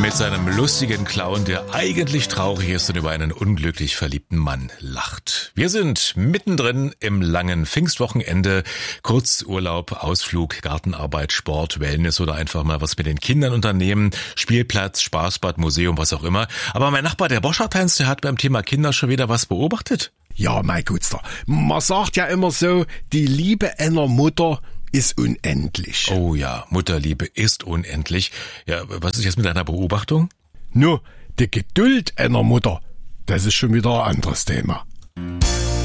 mit seinem lustigen Clown, der eigentlich traurig ist und über einen unglücklich verliebten Mann lacht. Wir sind mittendrin im langen Pfingstwochenende, Kurzurlaub, Ausflug, Gartenarbeit, Sport, Wellness oder einfach mal was mit den Kindern unternehmen, Spielplatz, Spaßbad, Museum, was auch immer. Aber mein Nachbar, der Boscharteins, der hat beim Thema Kinder schon wieder was beobachtet. Ja, mein Gutster, man sagt ja immer so, die Liebe einer Mutter ist unendlich. Oh ja, Mutterliebe ist unendlich. Ja, was ist jetzt mit deiner Beobachtung? Nur, die Geduld einer Mutter, das ist schon wieder ein anderes Thema.